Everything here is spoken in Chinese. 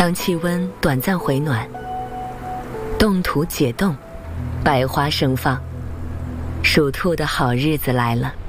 当气温短暂回暖，冻土解冻，百花盛放，属兔的好日子来了。